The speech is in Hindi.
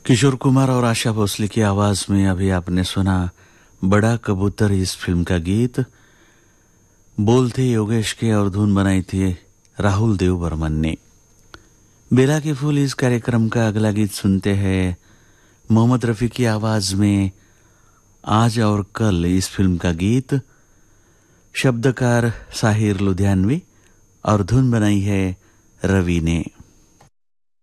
किशोर कुमार और आशा भोसले की आवाज में अभी आपने सुना बड़ा कबूतर इस फिल्म का गीत। बोल थे योगेश के और धुन बनाई थी राहुल देव बर्मन ने। बेला के फूल इस कार्यक्रम का अगला गीत सुनते हैं मोहम्मद रफी की आवाज में आज और कल इस फिल्म का गीत। शब्दकार साहिर लुधियानवी और धुन बनाई है रवि ने।